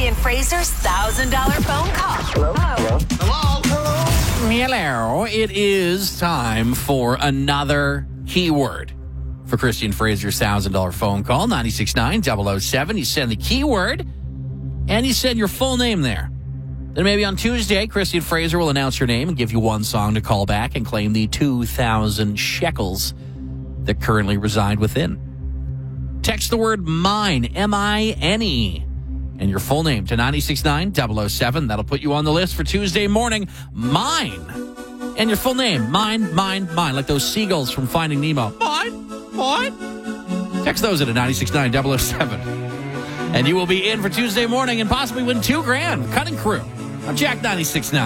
Christy and Fraser's $1,000 phone call. Hello. It is time for another keyword for Christy and Fraser's $1,000 phone call. 969-007. You send the keyword and you send your full name there. Then maybe on Tuesday, Christy and Fraser will announce your name and give you one song to call back and claim the 2,000 shekels that currently reside within. Text the word MINE, M-I-N-E, and your full name to 969-007. That'll put you on the list for Tuesday morning. MINE. And your full name. Mine, like those seagulls from Finding Nemo. Mine. Text those in at 969-007. And you will be in for Tuesday morning and possibly win $2,000. Cutting Crew. I'm Jack 96.9.